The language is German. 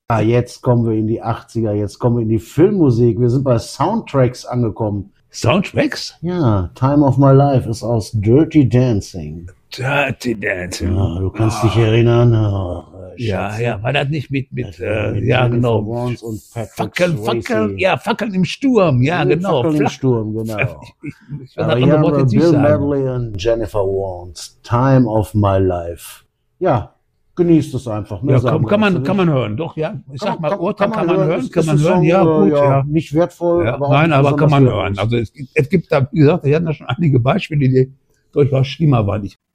Ja, jetzt kommen wir in die 80er, jetzt kommen wir in die Filmmusik. Wir sind bei Soundtracks angekommen. Soundtracks? Ja, Time of My Life ist aus Dirty Dancing. Dirty Dancing. Ja, du kannst dich erinnern. Ja, war das nicht mit Jennifer genau. Warnes und Patrick Swayze. Fackeln im Sturm, ja, genau. Fackeln im Sturm, genau. Ich weiß Aber das hier andere haben Wort wir jetzt nicht Bill sagen. Medley und Jennifer Warnes. Time of My Life. Ja, genießt es einfach. Ja, kann man hören, doch, ja. Ich sag mal, Urteil kann man hören, Song, ja, gut, ja. Nicht wertvoll, Ja, aber auch nein, nicht aber kann besonders man wertvoll. hören. Also es gibt da, wie gesagt, wir hatten da schon einige Beispiele, die durchaus schlimmer waren.